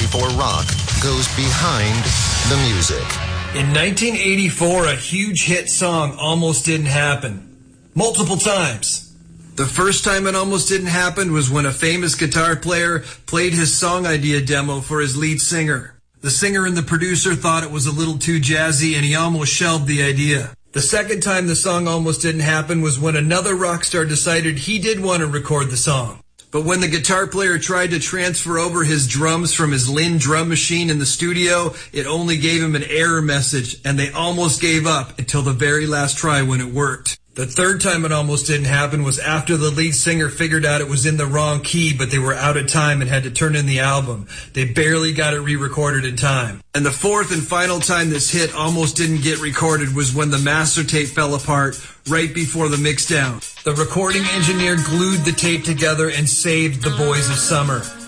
1984 rock goes behind the music. In 1984, a huge hit song almost didn't happen. Multiple times. The first time it almost didn't happen was when a famous guitar player played his song idea demo for his lead singer. The singer and the producer thought it was a little too jazzy, and he almost shelved the idea. The second time the song almost didn't happen was when another rock star decided he did want to record the song. But when the guitar player tried to transfer over his drums from his Linn drum machine in the studio, it only gave him an error message, and they almost gave up until the very last try when it worked. The third time it almost didn't happen was after the lead singer figured out it was in the wrong key, but they were out of time and had to turn in the album. They barely got it re-recorded in time. And the fourth and final time this hit almost didn't get recorded was when the master tape fell apart right before the mixdown. The recording engineer glued the tape together and saved The Boys of Summer.